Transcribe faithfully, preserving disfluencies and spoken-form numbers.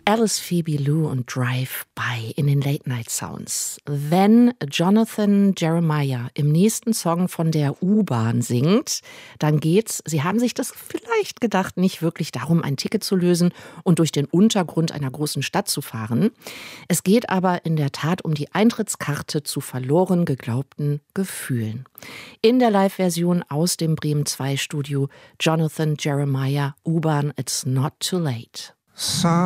Alice, Phoebe, Lou und Drive-By in den Late-Night-Sounds. Wenn Jonathan Jeremiah im nächsten Song von der U-Bahn singt, dann geht's, Sie haben sich das vielleicht gedacht, nicht wirklich darum, ein Ticket zu lösen und durch den Untergrund einer großen Stadt zu fahren. Es geht aber in der Tat um die Eintrittskarte zu verloren geglaubten Gefühlen. In der Live-Version aus dem Bremen zwei Studio Jonathan Jeremiah, U-Bahn, It's Not Too Late.